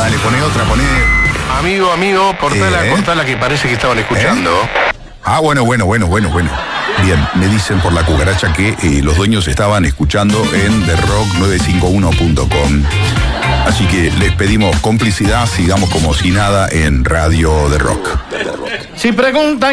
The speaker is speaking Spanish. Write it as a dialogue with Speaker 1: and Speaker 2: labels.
Speaker 1: dale, poné otra, poné.
Speaker 2: Amigo, cortala que parece que estaban escuchando.
Speaker 1: Bueno. Bien, me dicen por la cucaracha que los dueños estaban escuchando en therock951.com. Así que les pedimos complicidad, sigamos como si nada en Radio The Rock.
Speaker 2: Si preguntan